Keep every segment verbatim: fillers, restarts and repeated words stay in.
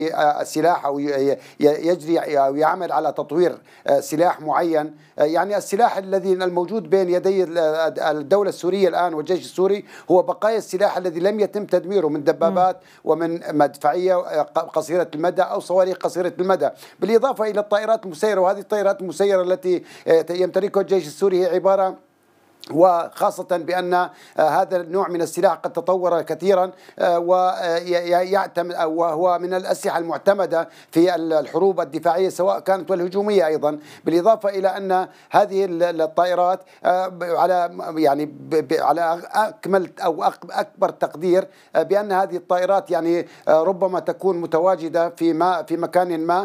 سلاح أو يجري أو يعمل على تطوير سلاح معين. يعني السلاح الذي الموجود بين يدي الدولة السورية الآن والجيش السوري هو بقايا السلاح الذي لم يتم تدميره من دبابات ومن مدفعية قصيرة المدى أو صواريخ قصيرة المدى، بالإضافة إلى الطائرات المسيرة. وهذه الطائرات المسيرة التي يمتلكها الجيش السوري هي عبارة، وخاصة بأن هذا النوع من السلاح قد تطور كثيرا ويعتمد وهو من الأسلحة المعتمدة في الحروب الدفاعية سواء كانت والهجومية أيضا، بالإضافة إلى أن هذه الطائرات على يعني على أكمل أو أكبر تقدير بأن هذه الطائرات يعني ربما تكون متواجدة في ما في مكان ما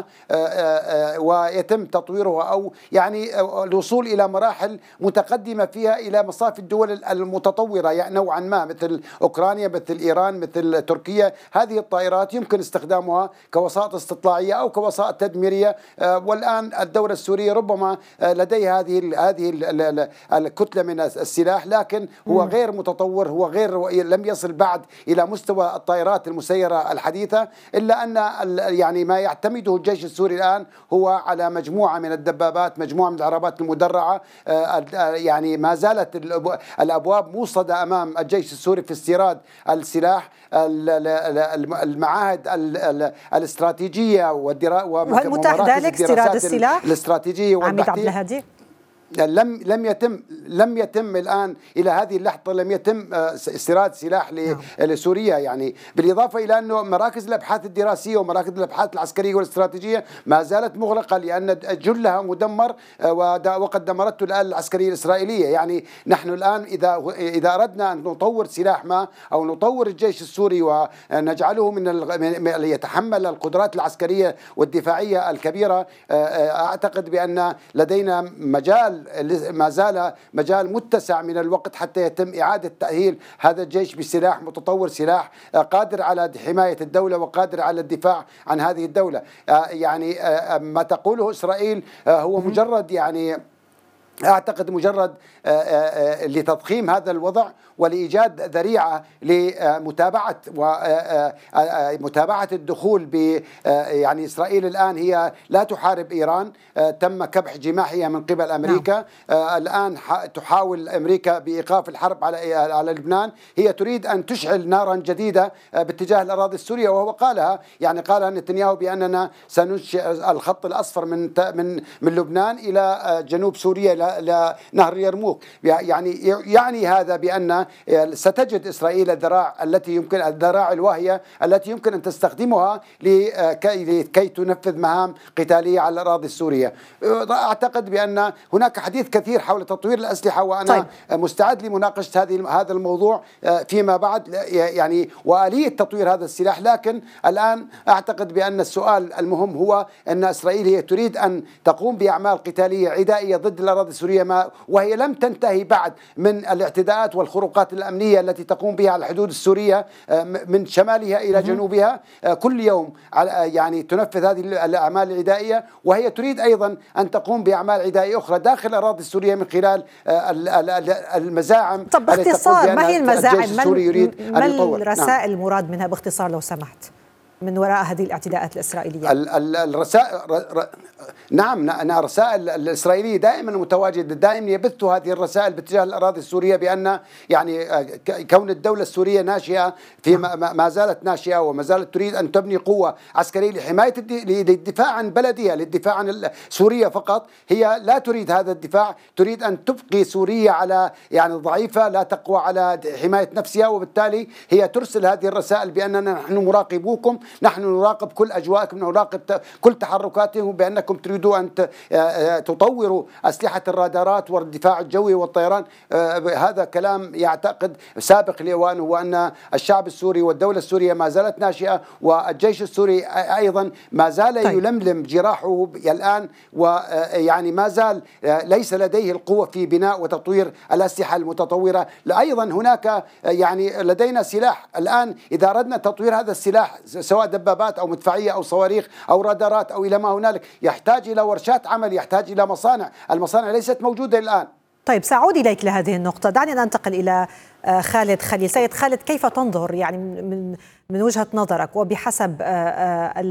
ويتم تطويرها أو يعني الوصول إلى مراحل متقدمة فيها إلى مصاف الدول المتطورة يعني نوعا ما، مثل أوكرانيا، مثل إيران، مثل تركيا. هذه الطائرات يمكن استخدامها كوسائط استطلاعية أو كوسائط تدميرية، والآن الدولة السورية ربما لديها هذه هذه الكتلة من السلاح، لكن هو غير متطور، هو غير لم يصل بعد إلى مستوى الطائرات المسيرة الحديثة، إلا أن يعني ما يعتمده الجيش السوري الآن هو على مجموعة من الدبابات، مجموعة من العربات المدرعة. يعني ما زال الأبواب موصدة أمام الجيش السوري في استيراد السلاح. المعاهد الاستراتيجية ومتاح ذلك استيراد السلاح الاستراتيجية والبحثية لم لم يتم لم يتم الآن إلى هذه اللحظة لم يتم استيراد سلاح لسوريا. يعني بالإضافة إلى أنه مراكز الأبحاث الدراسية ومراكز الأبحاث العسكرية والاستراتيجية ما زالت مغلقة لأن جلها مدمر وقد دمرته الآلة العسكرية الإسرائيلية. يعني نحن الآن إذا إذا أردنا أن نطور سلاح ما أو نطور الجيش السوري ونجعله من يتحمل القدرات العسكرية والدفاعية الكبيرة، أعتقد بأن لدينا مجال ما زال مجال متسع من الوقت حتى يتم إعادة تأهيل هذا الجيش بسلاح متطور، سلاح قادر على حماية الدولة وقادر على الدفاع عن هذه الدولة. يعني ما تقوله إسرائيل هو مجرد يعني أعتقد مجرد لتضخيم هذا الوضع ولإيجاد ذريعة لمتابعة ومتابعة الدخول ب يعني إسرائيل الآن هي لا تحارب إيران، تم كبح جماحها من قبل أمريكا. الآن تحاول أمريكا بإيقاف الحرب على على لبنان، هي تريد أن تشعل نارا جديدة باتجاه الأراضي السورية، وهو قالها يعني قالها نتنياهو بأننا سننشئ الخط الأصفر من من من لبنان إلى جنوب سوريا لنهر اليرموك. يعني يعني هذا بأن ستجد إسرائيل الذراع التي يمكن الذراع الواهية التي يمكن أن تستخدمها لكي تنفذ مهام قتالية على الأراضي السورية. أعتقد بأن هناك حديث كثير حول تطوير الأسلحة، وأنا طيب. مستعد لمناقشة هذه هذا الموضوع فيما بعد يعني وآلية تطوير هذا السلاح. لكن الآن أعتقد بأن السؤال المهم هو أن إسرائيل هي تريد أن تقوم بأعمال قتالية عدائية ضد الأراضي السورية ما وهي لم تنتهي بعد من الاعتداءات والخروقات الأمنية التي تقوم بها على الحدود السورية من شمالها إلى جنوبها. كل يوم يعني تنفذ هذه الأعمال العدائية، وهي تريد أيضا أن تقوم بأعمال عدائية أخرى داخل الأراضي السورية من خلال المزاعم. طب باختصار ما هي المزاعم؟ ما الرسائل نعم. المراد منها باختصار لو سمحت من وراء هذه الاعتداءات الإسرائيلية؟ الرسائل نعم الرسائل الإسرائيلية دائما متواجدة، دائما يبثوا هذه الرسائل باتجاه الأراضي السورية بأن يعني كون الدولة السورية ناشئة في ما زالت ناشئة وما زالت تريد أن تبني قوة عسكرية لحماية للدفاع عن بلدها، للدفاع عن سوريا فقط. هي لا تريد هذا الدفاع، تريد أن تبقي سوريا على يعني ضعيفة لا تقوى على حماية نفسها، وبالتالي هي ترسل هذه الرسائل بأننا نحن مراقبوكم، نحن نراقب كل أجواءكم، نراقب كل تحركاتهم، بأنكم تريدوا أن تطوروا أسلحة الرادارات والدفاع الجوي والطيران. هذا كلام يعتقد سابق لأوانه، وأن الشعب السوري والدولة السورية ما زالت ناشئة، والجيش السوري أيضا ما زال طيب. يلملم جراحه الآن، ويعني ما زال ليس لديه القوة في بناء وتطوير الأسلحة المتطورة. أيضا هناك يعني لدينا سلاح الآن إذا أردنا تطوير هذا السلاح سواء دبابات أو مدفعية أو صواريخ أو رادارات أو إلى ما هنالك، يحتاج إلى ورشات عمل، يحتاج إلى مصانع. المصانع ليست موجودة الآن. طيب سأعود إليك لهذه النقطة. دعني ننتقل إلى خالد خليل. سيد خالد، كيف تنظر يعني من من وجهة نظرك وبحسب